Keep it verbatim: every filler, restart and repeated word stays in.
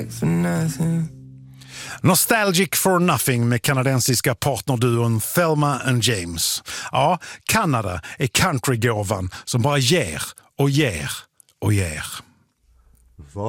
For nothing. Nostalgic for Nothing med kanadensiska partnerduon Thelma and James. Ja, Kanada är countrygåvan som bara ger och ger och ger.